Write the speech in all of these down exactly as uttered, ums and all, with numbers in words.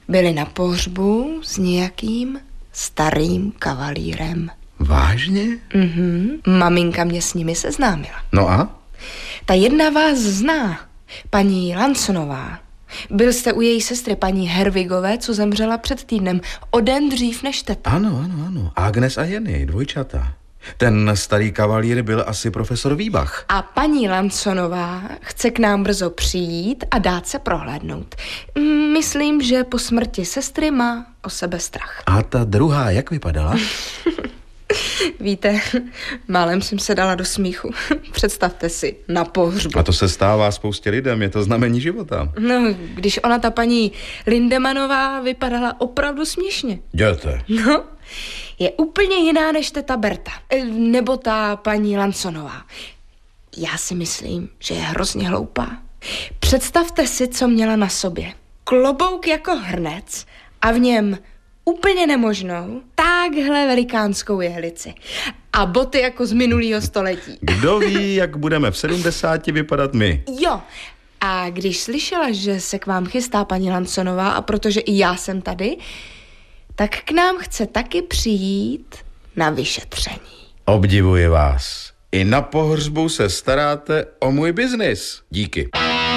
byli na pohřbu s nějakým starým kavalírem. Vážně? Mhm. Maminka mě s nimi seznámila. No a? Ta jedna vás zná, paní Lansonová. Byl jste u její sestry, paní Herwigové, co zemřela před týdnem, o den dřív než teta. Ano, ano, ano. Agnes a Jenny, dvojčata. Ten starý kavalír byl asi profesor Výbach. A paní Lansonová chce k nám brzo přijít a dát se prohlédnout. Myslím, že po smrti sestry má o sebe strach. A ta druhá, jak vypadala? Víte, málem jsem se dala do smíchu. Představte si, na pohřbu. A to se stává spoustě lidem, je to znamení života. No, když ona, ta paní Lindemanová, vypadala opravdu směšně. Dělte. No, je úplně jiná než teta Berta. Nebo ta paní Lansonová. Já si myslím, že je hrozně hloupá. Představte si, co měla na sobě. Klobouk jako hrnec a v něm úplně nemožnou, takhle velikánskou jehlici. A boty jako z minulého století. Kdo ví, jak budeme v sedmdesáti vypadat my? Jo. A když slyšela, že se k vám chystá paní Lansonová a protože i já jsem tady, tak k nám chce taky přijít na vyšetření. Obdivuji vás. I na pohřbu se staráte o můj biznis. Díky.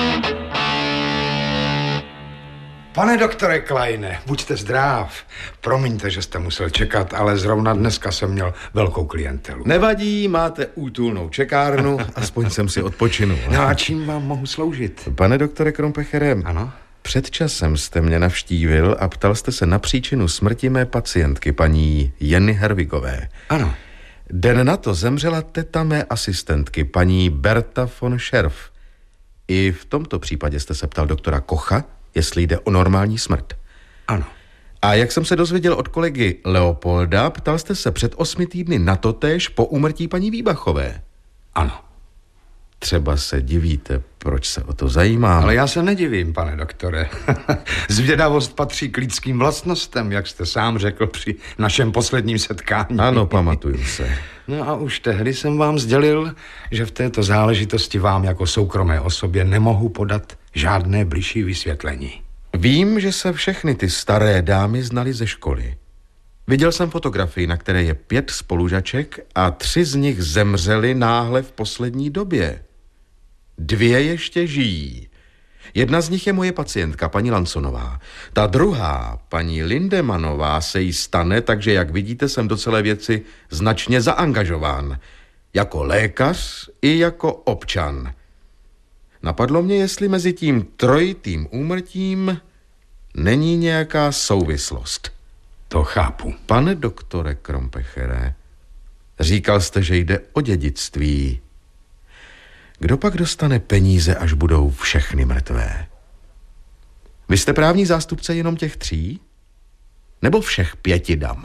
Pane doktore Kleine, buďte zdrav. Promiňte, že jste musel čekat, ale zrovna dneska jsem měl velkou klientelu. Nevadí, máte útulnou čekárnu, aspoň jsem si odpočinul. No a čím vám mohu sloužit? Pane doktore Krompechere, ano? Před časem jste mě navštívil a ptal jste se na příčinu smrti mé pacientky, paní Jenny Herwigové. Ano. Den na to zemřela teta mé asistentky, paní Berta von Scherf. I v tomto případě jste se ptal doktora Kocha, jestli jde o normální smrt. Ano. A jak jsem se dozvěděl od kolegy Leopolda, ptal jste se před osmi týdny na totéž po úmrtí paní Výbachové. Ano. Třeba se divíte, proč se o to zajímám. Ale já se nedivím, pane doktore. Zvědavost patří k lidským vlastnostem, jak jste sám řekl při našem posledním setkání. Ano, pamatuju se. No a už tehdy jsem vám sdělil, že v této záležitosti vám jako soukromé osobě nemohu podat žádné bližší vysvětlení. Vím, že se všechny ty staré dámy znaly ze školy. Viděl jsem fotografii, na které je pět spolužaček a tři z nich zemřely náhle v poslední době. Dvě ještě žijí. Jedna z nich je moje pacientka, paní Lansonová. Ta druhá, paní Lindemanová, se jí stane, takže, jak vidíte, jsem do celé věci značně zaangažován. Jako lékař i jako občan. Napadlo mě, jestli mezi tím trojitým úmrtím není nějaká souvislost. To chápu. Pane doktore Krompechere, říkal jste, že jde o dědictví. Kdo pak dostane peníze, až budou všechny mrtvé? Vy jste právní zástupce jenom těch tří? Nebo všech pěti dam?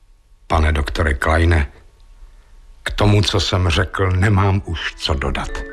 Pane doktore Kleine, k tomu, co jsem řekl, nemám už co dodat.